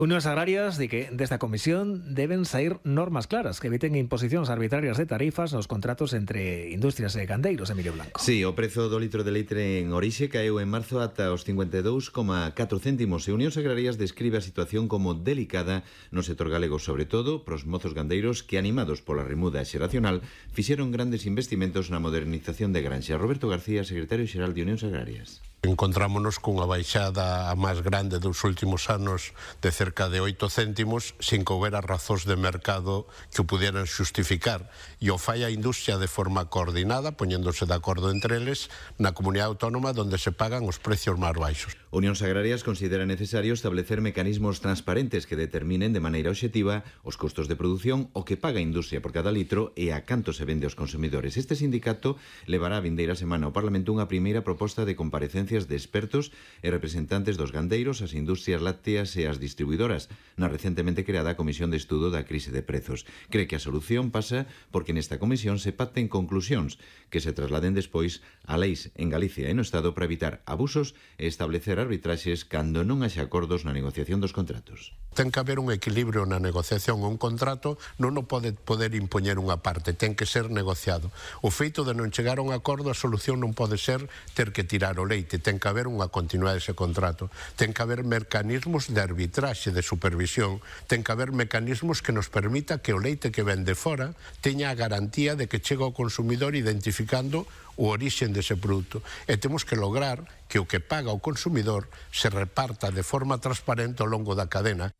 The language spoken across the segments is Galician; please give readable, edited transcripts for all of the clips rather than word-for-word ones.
Unións agrarias di que desta comisión deben sair normas claras que eviten imposicións arbitrarias de tarifas nos contratos entre industrias e gandeiros, Emilio Blanco. Sí, o prezo do litro de leite en orixe caeu en marzo ata os 52,4 céntimos e Unións Agrarias describe a situación como delicada no sector galego, sobre todo pros mozos gandeiros que, animados pola remuda xeracional, fixeron grandes investimentos na modernización de granxa. Roberto García, secretario xeral de Unións Agrarias. Encontrámonos cunha baixada a máis grande dos últimos anos de cerca de 8 céntimos sin que houbera razóns de mercado que o pudieran xustificar, e o fai a industria de forma coordinada, poñéndose de acordo entre eles na comunidade autónoma onde se pagan os precios máis baixos. Unións Agrarias considera necesario establecer mecanismos transparentes que determinen de maneira obxectiva os costos de produción, o que paga a industria por cada litro e a canto se vende aos consumidores. Este sindicato levará a vindeira semana ao Parlamento unha primeira proposta de comparecencia de expertos e representantes dos gandeiros, as industrias lácteas e as distribuidoras na recentemente creada Comisión de Estudo da Crise de Prezos. Cree que a solución pasa porque nesta comisión se pacten conclusións que se trasladen despois a leis en Galicia e no Estado para evitar abusos e establecer arbitraxes cando non haxa acordos na negociación dos contratos. Ten que haber un equilibrio na negociación. Un contrato non o pode poder impoñer unha parte, ten que ser negociado. O feito de non chegar a un acordo, a solución non pode ser ter que tirar o leite. Ten que haber unha continuidade dese contrato. Ten que haber mecanismos de arbitraxe, de supervisión. Ten que haber mecanismos que nos permita que o leite que vende fora teña a garantía de que chega ao consumidor identificando o orixen dese produto. E temos que lograr que o que paga o consumidor se reparta de forma transparente ao longo da cadena.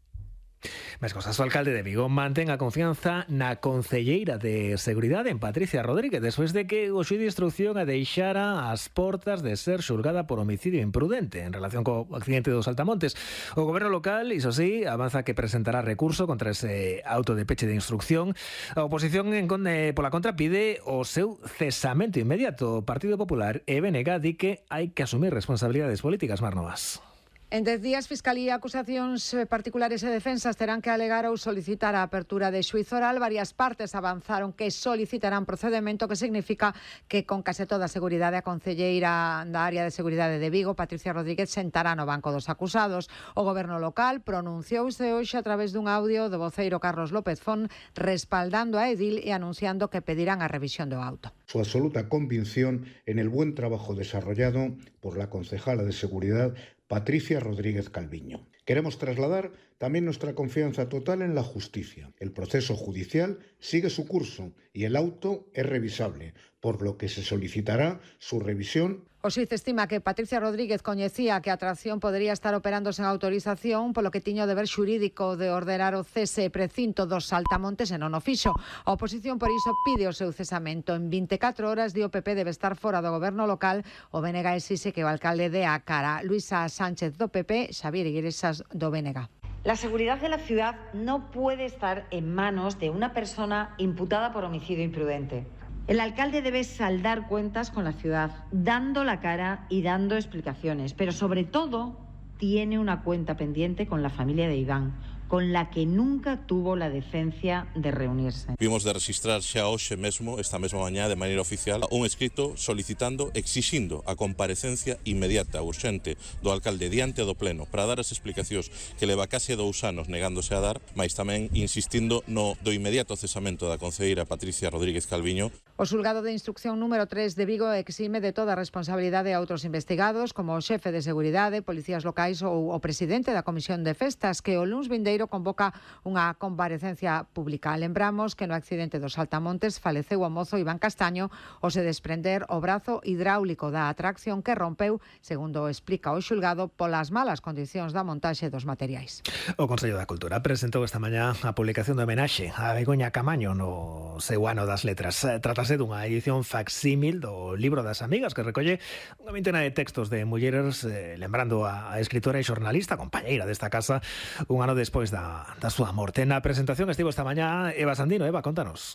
Máis cosas, o alcalde de Vigo mantén a confianza na concelleira de Seguridade, en Patricia Rodríguez, despois de que o xuíz de instrucción a deixara ás portas de ser xulgada por homicidio imprudente en relación co accidente dos Saltamontes. O goberno local, iso sí, avanza que presentará recurso contra ese auto de peche de instrucción. A oposición pola contra pide o seu cesamento inmediato. O Partido Popular e BNG di que hai que asumir responsabilidades políticas. Mar Novas. En 10 días, Fiscalía, acusacións particulares e defensas terán que alegar ou solicitar a apertura de xuízo oral. Varias partes avanzaron que solicitarán procedemento, que significa que con case toda a seguridade a concelleira da área de seguridade de Vigo, Patricia Rodríguez, sentará no banco dos acusados. O goberno local pronunciouse hoxe a través dun audio do voceiro Carlos López Font respaldando a edil e anunciando que pedirán a revisión do auto. Su absoluta convicción en el buen trabajo desarrollado por la concejala de Seguridad, Patricia Rodríguez Calviño. Queremos trasladar también nuestra confianza total en la justicia. El proceso judicial sigue su curso y el auto es revisable, por lo que se solicitará su revisión. O xuíz estima que Patricia Rodríguez coñecía que a atracción podería estar operando sen autorización, polo que tiña o deber xurídico de ordenar o cese precinto dos Saltamontes e non o fixo. A oposición, por iso, pide o seu cesamento. En 24 horas, di o PP, debe estar fora do goberno local. O BNG exixe que o alcalde dé a cara. Luisa Sánchez do PP, Xavier Iglesias do BNG. La seguridad de la ciudad no puede estar en manos de una persona imputada por homicidio imprudente. El alcalde debe saldar cuentas con la ciudad, dando la cara y dando explicaciones, pero sobre todo tiene una cuenta pendiente con la familia de Iván, con la que nunca tuvo la decencia de reunirse. Vimos de registrar xa hoxe mesmo, esta mesma mañá, de maneira oficial, un escrito solicitando, exixindo a comparecencia inmediata, urxente, do alcalde diante do pleno para dar as explicacións que leva case 2 anos negándose a dar, mas tamén insistindo no do inmediato cesamento da concelleira Patricia Rodríguez Calviño. O xulgado de instrucción número 3 de Vigo exime de toda responsabilidade a outros investigados, como o xefe de Seguridade, policías locais ou o presidente da Comisión de Festas, que o luns vindeiro convoca unha comparecencia pública. Lembramos que no accidente dos Saltamontes faleceu o mozo Iván Castaño ao se desprender o brazo hidráulico da atracción que rompeu, segundo explica o xulgado, polas malas condicións da montaxe dos materiais. O Consello da Cultura presentou esta mañá a publicación de homenaxe a Begoña Camaño no seu ano das letras. Trátase dunha edición facsímil do Libro das Amigas, que recolle unha vintena de textos de mulleres lembrando a escritora e xornalista, compañeira desta casa, un ano despois da súa morte. Na presentación estivo esta mañá Eva Sandino. Eva, contanos.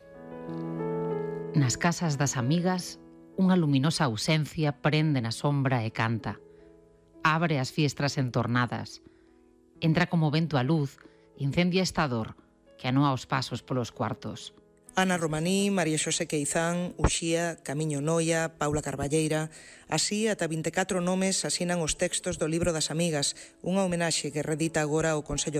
Nas casas das amigas, unha luminosa ausencia prende na sombra e canta. Abre as fiestras entornadas. Entra como vento a luz, incendia esta dor que anoa os pasos polos cuartos. Ana Romaní, María Xosé Queizán, Uxía, Camiño Noia, Paula Carballeira. Así, ata 24 nomes asinan os textos do Libro das Amigas, unha homenaxe que redita agora o Consello